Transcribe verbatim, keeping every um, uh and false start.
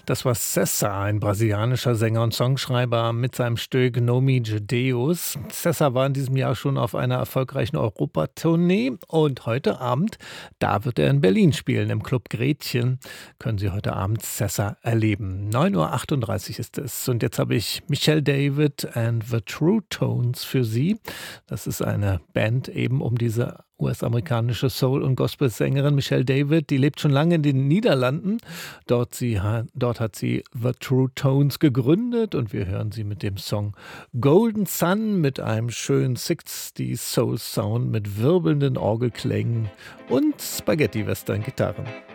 Das war César, ein brasilianischer Sänger und Songschreiber mit seinem Stück Nome de Deus. César war in diesem Jahr schon auf einer erfolgreichen Europatournee und heute Abend, da wird er in Berlin spielen, im Club Gretchen. Können Sie heute Abend César erleben. neun Uhr achtunddreißig ist es. Und jetzt habe ich Michelle David and the True Tones für Sie. Das ist eine Band eben um diese U S-amerikanische Soul- und Gospel-Sängerin Michelle David, die lebt schon lange in den Niederlanden. Dort, sie, dort hat sie The True Tones gegründet und wir hören sie mit dem Song Golden Sun mit einem schönen sechziger Soul-Sound mit wirbelnden Orgelklängen und Spaghetti-Western-Gitarren.